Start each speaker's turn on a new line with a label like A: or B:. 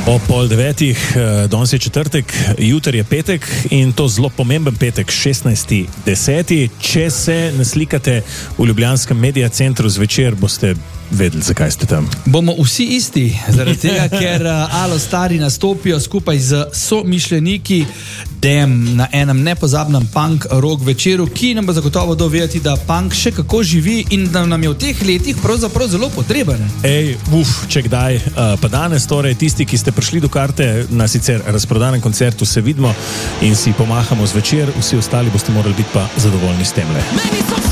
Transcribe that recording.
A: O 8:30, danes je četrtek, jutri je petek in to zelo pomemben petek, 16.10. Če se naslikate v ljubljanskem Media Centru zvečer, boste vedeli, zakaj ste tam.
B: Bomo vsi isti, zaradi tega, ker Alo Stari nastopijo skupaj z somišljeniki Dem na enem nepozabnem punk rock večeru, ki nam bo zagotovo dovedeti, da punk še kako živi in da nam je v teh letih pravzaprav zelo potreben.
A: Če kdaj, pa danes, torej tisti, ki ste prišli do karte na sicer razprodanem koncertu, se vidimo in si pomahamo zvečer, vsi ostali boste morali biti pa zadovoljni s temle.